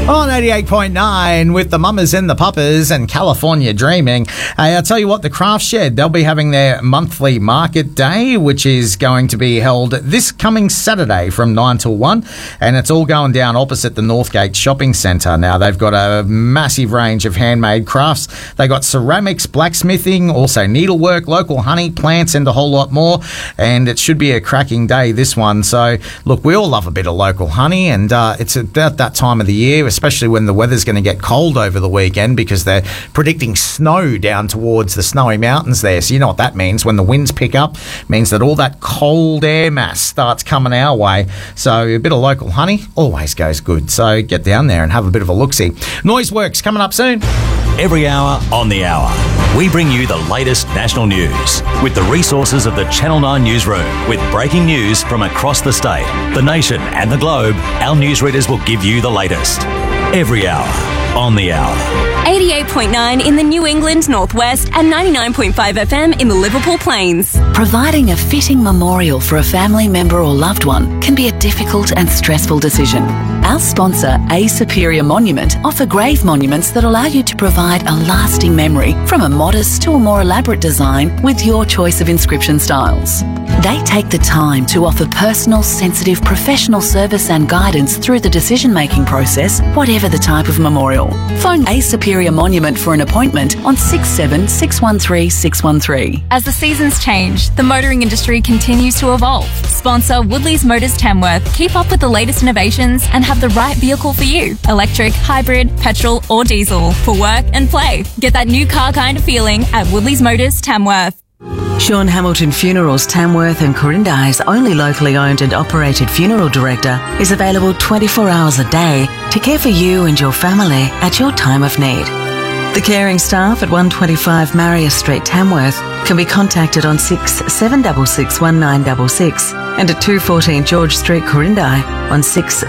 On 88.9 with the Mamas and the Papas and California Dreaming. I'll tell you what, the Craft Shed, they'll be having their monthly market day, which is going to be held this coming Saturday from 9 till 1, and it's all going down opposite the Northgate Shopping Centre. Now, they've got a massive range of handmade crafts. They got ceramics, blacksmithing, also needlework, local honey, plants, and a whole lot more, and it should be a cracking day, this one. So, look, we all love a bit of local honey, and it's about that time of the year, especially when the weather's going to get cold over the weekend, because they're predicting snow down towards the snowy mountains there. So you know what that means. When the winds pick up, means that all that cold air mass starts coming our way. So a bit of local honey always goes good. So get down there and have a bit of a look-see. Noiseworks coming up soon. Every hour on the hour, we bring you the latest national news with the resources of the Channel 9 newsroom. With breaking news from across the state, the nation and the globe, our newsreaders will give you the latest. Every hour on the hour. 88.9 in the New England Northwest and 99.5 FM in the Liverpool Plains. Providing a fitting memorial for a family member or loved one can be a difficult and stressful decision. Our sponsor, A Superior Monument, offer grave monuments that allow you to provide a lasting memory, from a modest to a more elaborate design with your choice of inscription styles. They take the time to offer personal, sensitive, professional service and guidance through the decision-making process, whatever the type of memorial. Phone A Superior Monument for an appointment on 67 613 613. As the seasons change, the motoring industry continues to evolve. Sponsor Woodley's Motors Tamworth. Keep up with the latest innovations and have the right vehicle for you. Electric, hybrid, petrol or diesel, for work and play. Get that new car kind of feeling at Woodley's Motors Tamworth. Sean Hamilton Funerals Tamworth and Corindi's only locally owned and operated funeral director is available 24 hours a day to care for you and your family at your time of need. The caring staff at 125 Marius Street, Tamworth can be contacted on 6766 1966 and at 214 George Street, Corindi on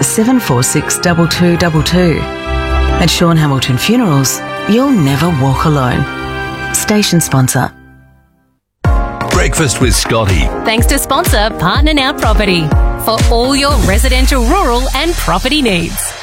6746 2222. At Sean Hamilton Funerals, you'll never walk alone. Station sponsor. Breakfast with Scotty. Thanks to sponsor Partner Now Property for all your residential, rural and property needs.